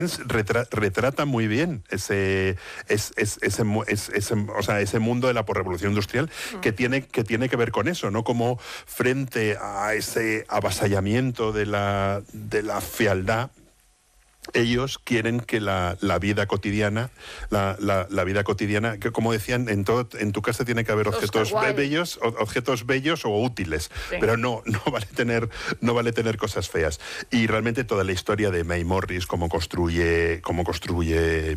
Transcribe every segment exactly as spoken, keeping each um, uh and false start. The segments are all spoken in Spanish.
Retra, retrata muy bien ese, es, es, ese, es, ese, o sea, ese mundo de la posrevolución industrial que tiene, que tiene que ver con eso, ¿no? Como frente a ese avasallamiento de la, de la fealdad, ellos quieren que la, la vida cotidiana, la, la, la vida cotidiana, que como decían, en todo, en tu casa tiene que haber objetos bellos, objetos bellos o útiles, sí. Pero no, no vale tener, no vale tener cosas feas. Y realmente toda la historia de May Morris, cómo construye, cómo construye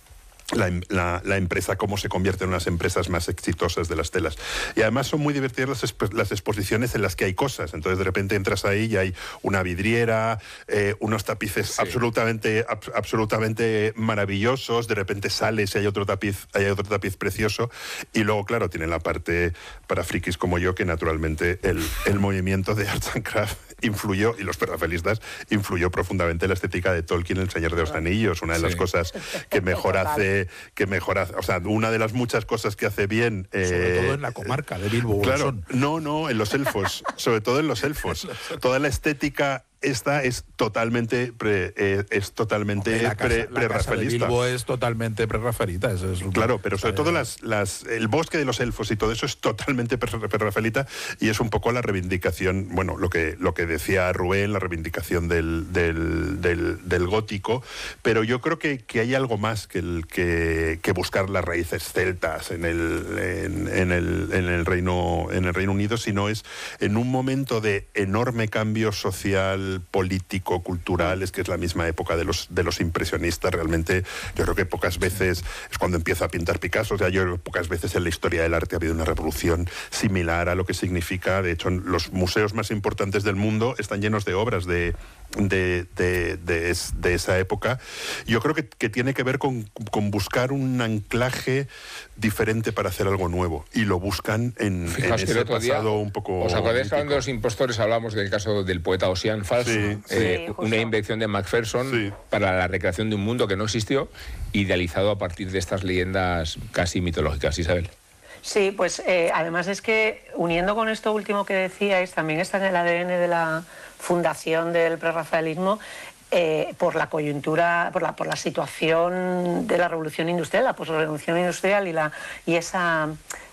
La, la, la empresa, cómo se convierte en una de las empresas más exitosas de las telas. Y además son muy divertidas las, exp las exposiciones en las que hay cosas. Entonces de repente entras ahí y hay una vidriera, eh, unos tapices sí. absolutamente, ab absolutamente maravillosos. De repente sales y hay otro tapiz, hay otro tapiz precioso. Y luego, claro, tiene la parte para frikis como yo, que naturalmente el, el movimiento de Arts and Craft influyó, y los prerrafaelistas, influyó profundamente la estética de Tolkien, El Señor de los Anillos. Una de sí. las cosas que mejor hace que mejora, o sea, una de las muchas cosas que hace bien... Eh, sobre todo en la comarca de Bilbo. Claro, no, no, en los elfos, sobre todo en los elfos. Toda la estética esta es totalmente pre, eh, es totalmente Hombre, la casa, pre, la casa de Bilbo es totalmente prerrafaelita. Eso es claro, pero sobre todo las, las, el bosque de los elfos y todo eso es totalmente prerrafaelita, y es un poco la reivindicación, bueno, lo que, lo que decía Rubén, la reivindicación del, del, del, del gótico, pero yo creo que, que hay algo más que, el, que, que buscar las raíces celtas en el, en, en, el, en, el Reino, en el Reino Unido, sino es en un momento de enorme cambio social, político, cultural, es que es la misma época de los, de los impresionistas. Realmente yo creo que pocas veces es cuando empieza a pintar Picasso. O sea, yo pocas veces en la historia del arte ha habido una revolución similar a lo que significa. De hecho, los museos más importantes del mundo están llenos de obras de, de, de, de, de esa época. Yo creo que, que tiene que ver con, con buscar un anclaje diferente para hacer algo nuevo, y lo buscan en, en ese pasado día, un poco... ¿Os acordáis hablando de los impostores? Hablamos del caso del poeta Ossian Falso, sí, eh, sí, una invención de Macpherson sí. para la recreación de un mundo que no existió, idealizado a partir de estas leyendas casi mitológicas. Isabel. Sí, pues eh, además es que, uniendo con esto último que decíais, también está en el A D N de la fundación del prerrafaelismo, eh, por la coyuntura, por la, por la situación de la revolución industrial, la posrevolución industrial y, la, y esa,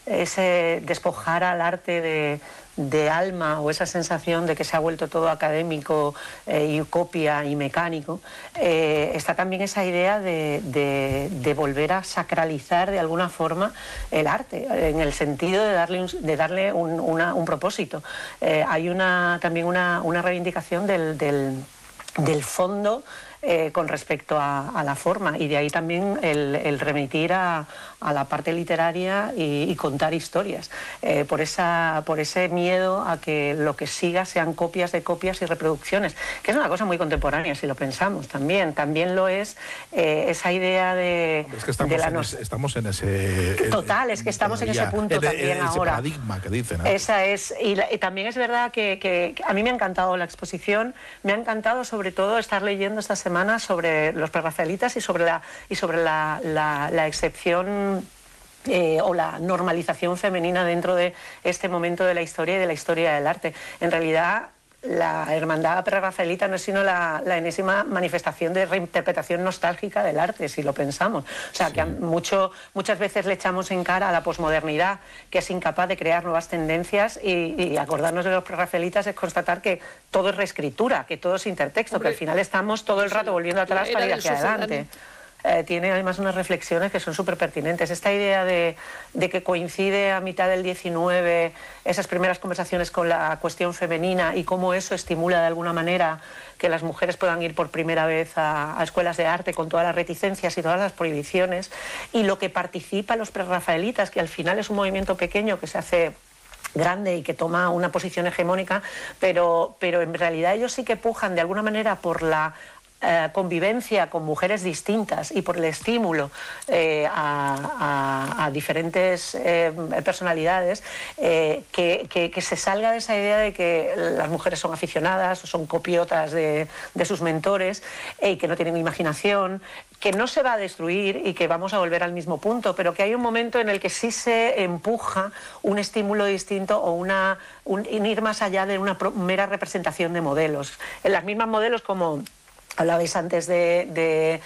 ese despojar al arte de... de alma, o esa sensación de que se ha vuelto todo académico eh, y copia y mecánico, eh, está también esa idea de, de, de volver a sacralizar de alguna forma el arte, en el sentido de darle un, de darle un, una, un propósito. Eh, hay una, también una, una reivindicación del, del, del fondo Eh, con respecto a, a la forma, y de ahí también el, el remitir a, a la parte literaria y, y contar historias, eh, por, esa, por ese miedo a que lo que siga sean copias de copias y reproducciones, que es una cosa muy contemporánea si lo pensamos también. También lo es eh, esa idea de... Es que estamos, de la en, ese, estamos en ese... Total, es que estamos en, en ese punto en, también en ese ahora. Paradigma que dicen. ¿No? Esa es, y, la, y también es verdad que, que, que a mí me ha encantado la exposición, me ha encantado sobre todo estar leyendo esta semana sobre los prerrafaelitas y sobre la, y sobre la, la, la excepción eh, o la normalización femenina dentro de este momento de la historia y de la historia del arte. En realidad, la hermandad prerrafaelita no es sino la, la enésima manifestación de reinterpretación nostálgica del arte, si lo pensamos. O sea, sí. que mucho, muchas veces le echamos en cara a la posmodernidad, que es incapaz de crear nuevas tendencias, y, y acordarnos de los prerrafaelitas es constatar que todo es reescritura, que todo es intertexto, Hombre, que al final estamos todo el rato volviendo atrás para ir hacia adelante. Eh, tiene además unas reflexiones que son súper pertinentes. Esta idea de, de que coincide a mitad del diecinueve esas primeras conversaciones con la cuestión femenina, y cómo eso estimula de alguna manera que las mujeres puedan ir por primera vez a, a escuelas de arte con todas las reticencias y todas las prohibiciones, y lo que participa los prerrafaelitas, que al final es un movimiento pequeño que se hace grande y que toma una posición hegemónica, pero, pero en realidad ellos sí que pujan de alguna manera por la Eh, convivencia con mujeres distintas y por el estímulo eh, a, a, a diferentes eh, personalidades, eh, que, que, que se salga de esa idea de que las mujeres son aficionadas o son copiotas de, de sus mentores, eh, y que no tienen imaginación, que no se va a destruir y que vamos a volver al mismo punto, pero que hay un momento en el que sí se empuja un estímulo distinto, o una, un, ir más allá de una mera representación de modelos. En las mismas modelos, como hablabais antes de, de,